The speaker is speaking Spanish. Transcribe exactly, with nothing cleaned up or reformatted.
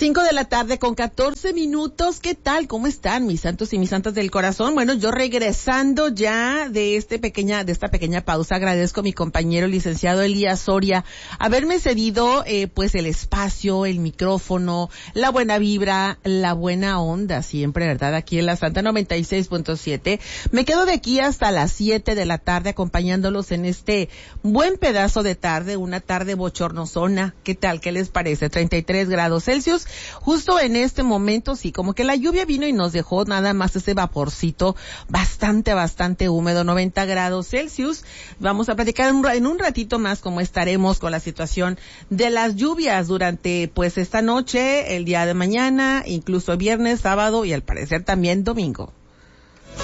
Cinco de la tarde con catorce minutos. ¿Qué tal? ¿Cómo están mis santos y mis santas del corazón? Bueno, yo regresando ya de este pequeña, de esta pequeña pausa, agradezco a mi compañero licenciado Elías Soria haberme cedido, eh, pues el espacio, el micrófono, la buena vibra, la buena onda siempre, ¿verdad? Aquí en la Santa noventa y seis punto siete. Me quedo de aquí hasta las siete de la tarde acompañándolos en este buen pedazo de tarde, una tarde bochornosona. ¿Qué tal? ¿Qué les parece? treinta y tres grados Celsius. Justo en este momento, sí, como que la lluvia vino y nos dejó nada más ese vaporcito bastante, bastante húmedo, noventa grados Celsius. Vamos a platicar en un ratito más cómo estaremos con la situación de las lluvias durante, pues, esta noche, el día de mañana, incluso viernes, sábado y al parecer también domingo.